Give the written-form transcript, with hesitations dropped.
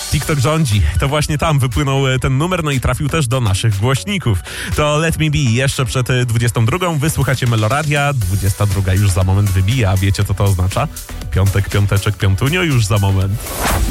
TikTok rządzi. To właśnie tam wypłynął ten numer, no i trafił też do naszych głośników. To Let Me Be jeszcze przed 22. Wysłuchacie Meloradia, 22 już za moment wybija. Wiecie, co to oznacza? Piątek, piąteczek, piątunio już za moment.